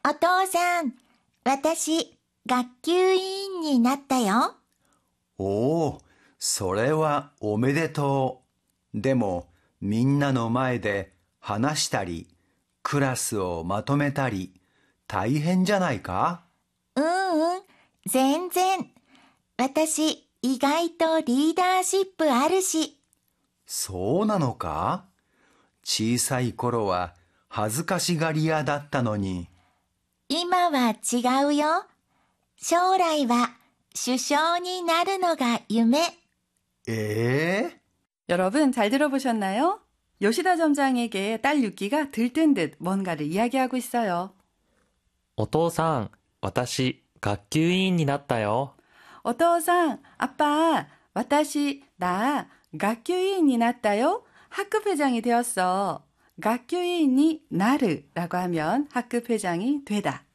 お父さん、私、学級委員になったよ。 おお、それはおめでとう。でも、みんなの前で話したり、クラスをまとめたり、大変じゃないか？ 全然。私、意外とリーダーシップあるし。 そうなのか？小さい頃は恥ずかしがり屋だったのに。 今は違うよ。将来は首相になるのが夢。 ええ 여러분 잘 들어보셨나요? 요시다 점장에게 딸 유키가 들뜬 듯 뭔가를 이야기하고 있어요. お父さん、私、学級委員になったよ。 어떠상, 아빠, 나 학교위인이 났다요? 학급회장이 되었어. 학교위인이 나르라고 하면 학급회장이 되다.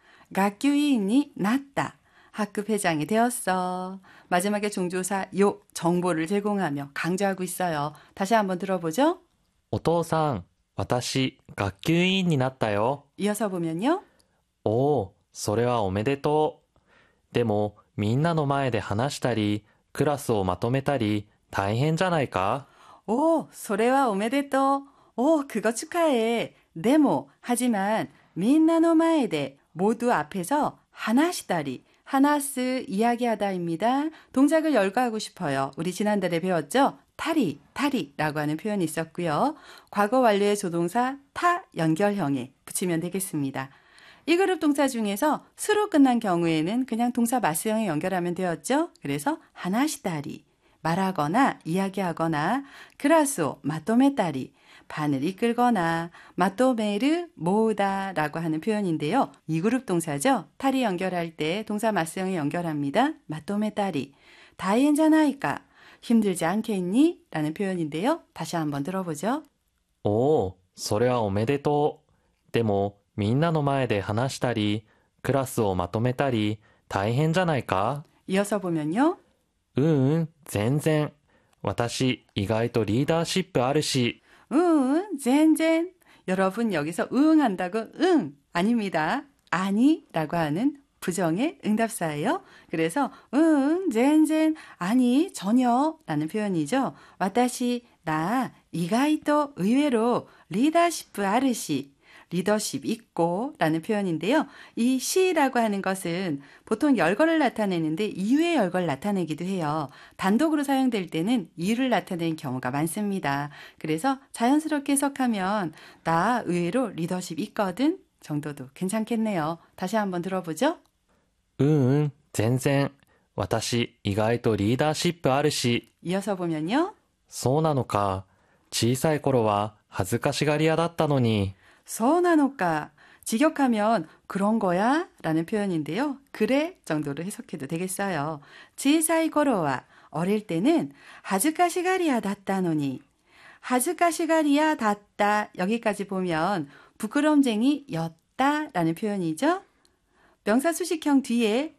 학교위인이 났다. 학급회장이 되었어. 마지막에 종조사 요 정보를 제공하며 강조하고 있어요. 다시 한번 들어보죠. お父さん、私、学級委員になったよ。 이어서 보면요. おお、それはおめでとう。でも、みんなの前で話したり、クラスをまとめたり、大変じゃないか？ 오, 소레와 오메데또. 오, 그거 축하해. 데모, 하지만 민나노 마에데 모두 앞에서 하나시다리, 하나스 이야기하다입니다. 동작을 열거하고 싶어요. 우리 지난달에 배웠죠? 타리라고 하는 표현이 있었고요. 과거 완료의 조동사 타 연결형에 붙이면 되겠습니다. 이 그룹 동사 중에서 수로 끝난 경우에는 그냥 동사 마스형에 연결하면 되었죠. 그래서 하나시다리, 말하거나 이야기하거나 그라스오, 마토메다리, 반을 이끌거나 마토메르, 모으다라고 하는 표현인데요. 이 그룹 동사죠. 타리 연결할 때 동사 마스형에 연결합니다. 마토메다리, 다이엔자나이까, 힘들지 않겠니? 라는 표현인데요. 다시 한번 들어보죠. おお、それはおめでとう。でも、みんなの前で話したり、クラスをまとめたり、大変じゃないか？ 이어서 보면요. 全然。私、意外とリーダーシップあるし。 젠젠. 여러분 여기서 한다고 아닙니다. 아니라고 하는 부정의 응답사예요. 그래서 젠젠 아니 전혀 라는 표현이죠. 와타시 나 이가이또 의외로 리더십 아르시 리더십 있고 라는 표현인데요. 이 시라고 하는 것은 보통 열거를 나타내는데 이유의 열거를 나타내기도 해요. 단독으로 사용될 때는 이유를 나타내는 경우가 많습니다. 그래서 자연스럽게 해석하면 나 의외로 리더십 있거든 정도도 괜찮겠네요. 다시 한번 들어보죠. 全然。私、意外とリーダーシップあるし。 이어서 보면요. そうなのか。小さい頃は恥ずかしがり屋だったのに。 서나노까 직역하면 그런 거야 라는 표현인데요. 그래 정도로 해석해도 되겠어요. 지사이 거로와 어릴 때는 하즈카시가리야 닷다노니 하즈카시가리야 닷다 여기까지 보면 부끄럼쟁이 였다 라는 표현이죠. 명사 수식형 뒤에